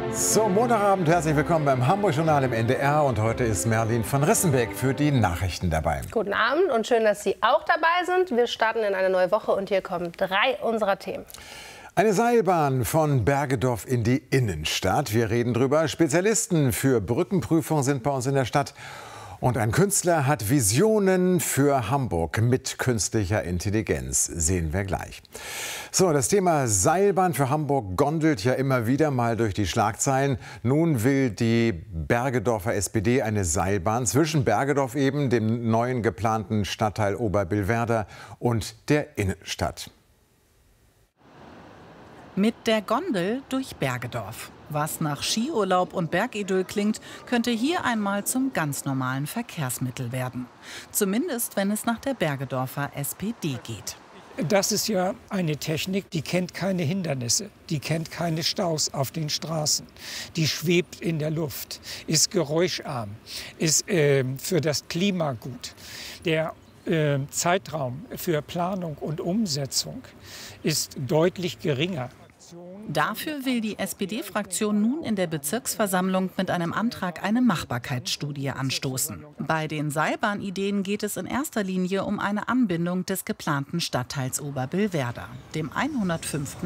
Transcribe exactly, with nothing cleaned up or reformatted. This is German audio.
So, Montagabend, herzlich willkommen beim Hamburg-Journal im N D R. Und heute ist Merlin von Rissenbeck für die Nachrichten dabei. Guten Abend und schön, dass Sie auch dabei sind. Wir starten in eine neue Woche und hier kommen drei unserer Themen. Eine Seilbahn von Bergedorf in die Innenstadt. Wir reden drüber. Spezialisten für Brückenprüfung sind bei uns in der Stadt. Und ein Künstler hat Visionen für Hamburg mit künstlicher Intelligenz. Sehen wir gleich. So, das Thema Seilbahn für Hamburg gondelt ja immer wieder mal durch die Schlagzeilen. Nun will die Bergedorfer S P D eine Seilbahn zwischen Bergedorf eben, dem neuen geplanten Stadtteil Oberbillwerder, und der Innenstadt. Mit der Gondel durch Bergedorf. Was nach Skiurlaub und Bergidyll klingt, könnte hier einmal zum ganz normalen Verkehrsmittel werden. Zumindest, wenn es nach der Bergedorfer S P D geht. Das ist ja eine Technik, die kennt keine Hindernisse, die kennt keine Staus auf den Straßen. Die schwebt in der Luft, ist geräuscharm, ist äh, für das Klima gut. Der äh, Zeitraum für Planung und Umsetzung ist deutlich geringer. Dafür will die S P D-Fraktion nun in der Bezirksversammlung mit einem Antrag eine Machbarkeitsstudie anstoßen. Bei den Seilbahnideen geht es in erster Linie um eine Anbindung des geplanten Stadtteils Oberbillwerder, dem hundertfünften